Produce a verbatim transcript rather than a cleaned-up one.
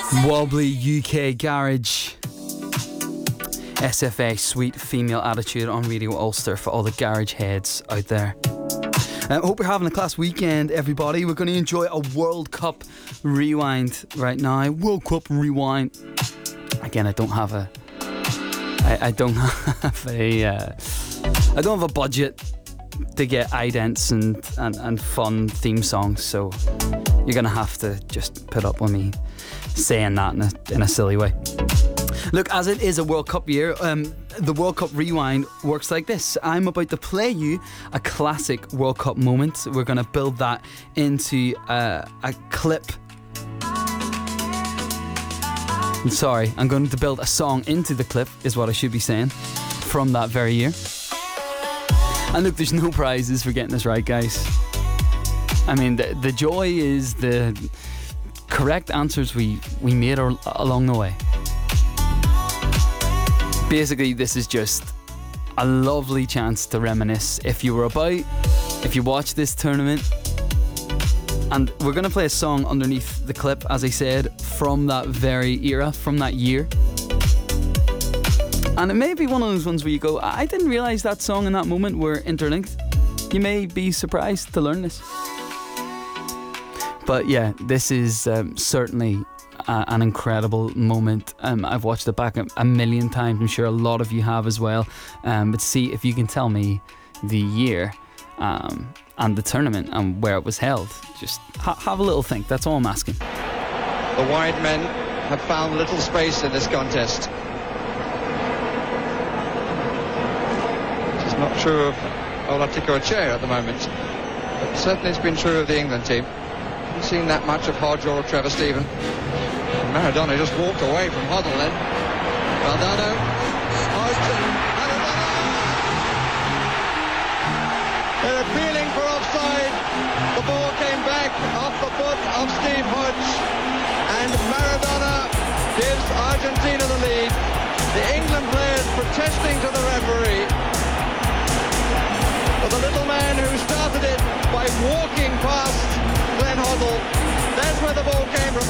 Wobbly U K Garage. S F A, Sweet Female Attitude on Radio Ulster for all the garage heads out there. I uh, hope you're having a class weekend, everybody. We're going to enjoy a World Cup rewind right now. World Cup rewind. Again, I don't have a... I, I don't have a... Uh, I don't have a budget to get idents and, and, and fun theme songs, so you're going to have to just put up with me saying that in a, in a silly way. Look, as it is a World Cup year, um, the World Cup Rewind works like this. I'm about to play you a classic World Cup moment. We're going to build that into uh, a clip. I'm sorry, I'm going to build a song into the clip, is what I should be saying, from that very year. And look, there's no prizes for getting this right, guys. I mean, the, the joy is the correct answers we, we made ar- along the way. Basically, this is just a lovely chance to reminisce if you were about, if you watched this tournament. And we're going to play a song underneath the clip, as I said, from that very era, from that year. And it may be one of those ones where you go, I didn't realise that song and that moment were interlinked. You may be surprised to learn this. But yeah, this is um, certainly uh, an incredible moment. Um, I've watched it back a, a million times. I'm sure a lot of you have as well. Um, but see if you can tell me the year um, and the tournament and where it was held. Just ha- have a little think. That's all I'm asking. The wide men have found little space in this contest. It's not true of Olatiko Chair at the moment, but certainly it's been true of the England team. Haven't seen that much of Hodge or Trevor Stephen. Maradona just walked away from Hoddle then. Valdano, Hodge and Maradona! They're appealing for offside. The ball came back off the foot of Steve Hodge, and Maradona gives Argentina the lead. The England players protesting to the referee. But the little man who started it by walking past Glenn Hoddle, that's where the ball came from.